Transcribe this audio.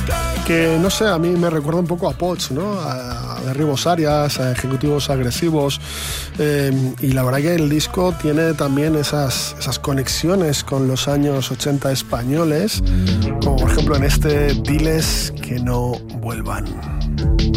que no sé, a mí me recuerda un poco a Poch, ¿no? A derribos áreas, a ejecutivos agresivos, y la verdad que el disco tiene también esas conexiones con los años 80 españoles, como por ejemplo en este Diles que no vuelvan.